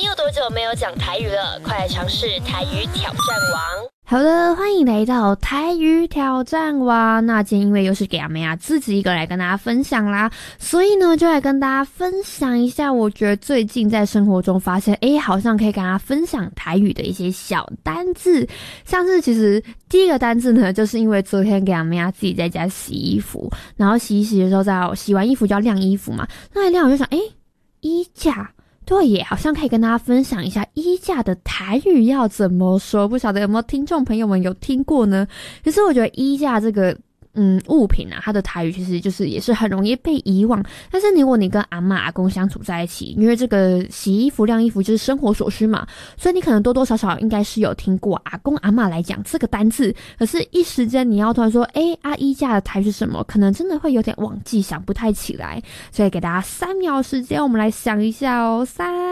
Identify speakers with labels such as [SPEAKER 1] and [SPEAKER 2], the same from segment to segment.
[SPEAKER 1] 有多久没有讲台语了？快来尝试台语挑战王。
[SPEAKER 2] 好的，欢迎来到台语挑战王。那今天因为又是给阿妹啊自己一个人来跟大家分享啦，所以呢就来跟大家分享一下，我觉得最近在生活中发现，好像可以跟大家分享台语的一些小单字。像是其实第一个单字呢，就是因为昨天给阿妹啊自己在家洗衣服，然后洗的时候在洗完衣服就要晾衣服嘛，那一晾我就想，衣架。对耶，好像可以跟大家分享一下衣架的台语要怎么说，不晓得有没有听众朋友们有听过呢？可是我觉得衣架这个物品啊，它的台语其实就是也是很容易被遗忘。但是如果你跟阿嬷阿公相处在一起，因为这个洗衣服晾衣服就是生活所需嘛，所以你可能多多少少应该是有听过阿公阿嬷来讲这个单字，可是一时间你要突然说衣架的台语是什么，可能真的会有点忘记，想不太起来。所以给大家3秒时间，我们来想一下哦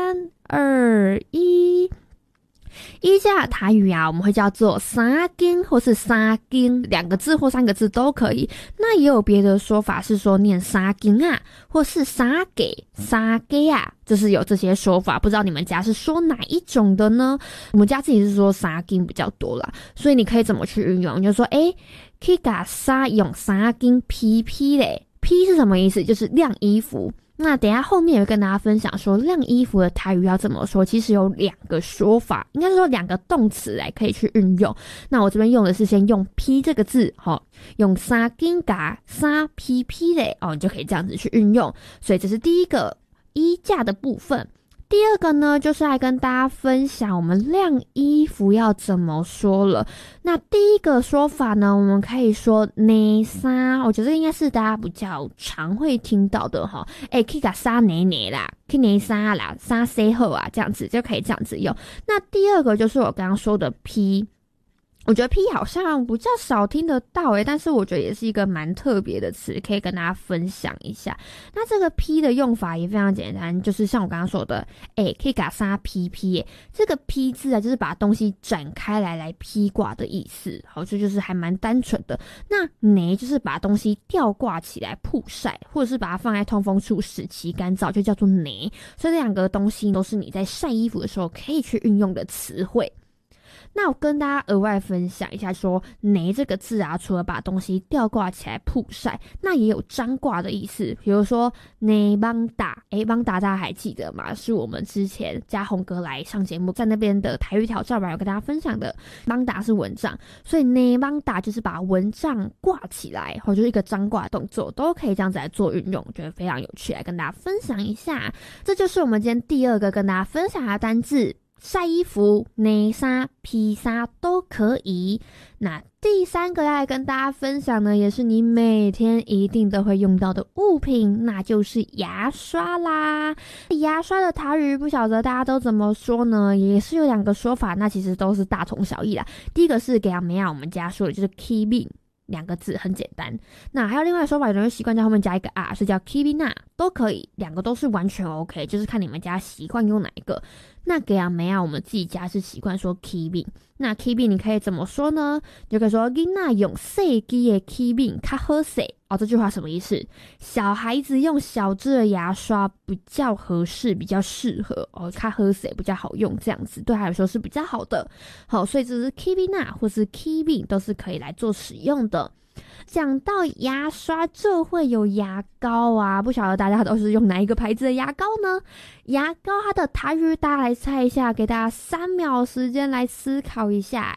[SPEAKER 2] ，3、2、1。衣架台语啊，我们会叫做三更或是三更，2个字或3个字都可以。那也有别的说法是说念三更啊，或是三给啊，就是有这些说法。不知道你们家是说哪一种的呢？我们家自己是说三更比较多啦，所以你可以怎么去运用？你就说可以把衫用三更披嘞，披是什么意思？就是晾衣服。那等一下后面也会跟大家分享说晾衣服的台语要怎么说，其实有2个说法，应该是说2个动词来可以去运用。那我这边用的是先用披这个字，用三更加三披嘞，你就可以这样子去运用。所以这是第一个衣架的部分。第二个呢，就是来跟大家分享我们晾衣服要怎么说了。那第一个说法呢，我们可以说内衫，我觉得应该是大家比较常会听到的哈。可以把衫内啦，可以内衫啦，衫洗好啊，这样子就可以这样子用。那第二个就是我刚刚说的披。我觉得 P 好像比较少听得到但是我觉得也是一个蛮特别的词，可以跟大家分享一下。那这个 P 的用法也非常简单，就是像我刚刚说的可以把啥 P 这个 P 字啊，就是把东西展开来披挂的意思。好，这就是还蛮单纯的。那呢就是把东西吊挂起来曝晒，或者是把它放在通风处使其干燥，就叫做呢。所以这2个东西都是你在晒衣服的时候可以去运用的词汇。那我跟大家额外分享一下说呢这个字啊，除了把东西吊挂起来曝晒，那也有张挂的意思。比如说呢邦达，邦达大家还记得吗？是我们之前嘉宏哥来上节目，在那边的台语挑战有跟大家分享的。邦达是蚊帐，所以呢邦达就是把蚊帐挂起来，或者就是一个张挂动作，都可以这样子来做运用，觉得非常有趣，来跟大家分享一下。这就是我们今天第2个跟大家分享的单字。晒衣服、内衫、披衫都可以。那第3个要来跟大家分享呢，也是你每天一定都会用到的物品，那就是牙刷啦。牙刷的台语不晓得大家都怎么说呢？也是有2个说法，那其实都是大同小异啦。第一个是给阿梅亚我们家说的就是 keeping。2个字很简单，那还有另外的说法，有人会习惯在后面加一个 r， 是叫 keeping 都可以，2个都是完全 OK， 就是看你们家习惯用哪一个。那给阿梅我们自己家是习惯说 keeping， 那 keeping 你可以怎么说呢？就可以说囡仔用小支的 keeping 较好势。这句话什么意思？小孩子用小支的牙刷比较合适，比较适合较好势比较好用，这样子对他来说是比较好的。好，所以这是 keeping 或是 keeping 都是可以来做使用的。讲到牙刷，就会有牙膏啊，不晓得大家都是用哪一个牌子的牙膏呢？牙膏它的台语大家来猜一下，给大家3秒时间来思考一下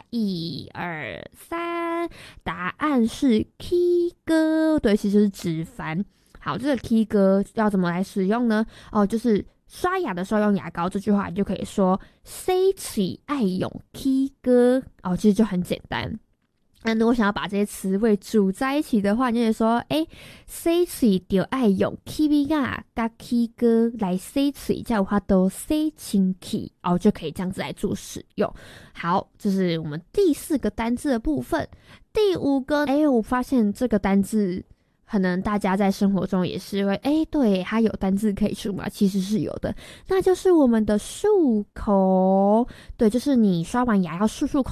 [SPEAKER 2] ，1、2、3，答案是 K 哥，对，其实是直翻。好，这个 K 哥要怎么来使用呢？就是刷牙的时候用牙膏，这句话你就可以说洗嘴爱用 K 哥，其实就很简单。那如果想要把这些词汇组在一起的话，你就会说洗嘴就爱用 K 啊加 K 哥来洗嘴，这样的话都洗清气就可以这样子来做使用。好，这是我们第4个单字的部分。第5个我发现这个单字可能大家在生活中也是会对，它有单字可以说嘛，其实是有的，那就是我们的漱口。对，就是你刷完牙要漱口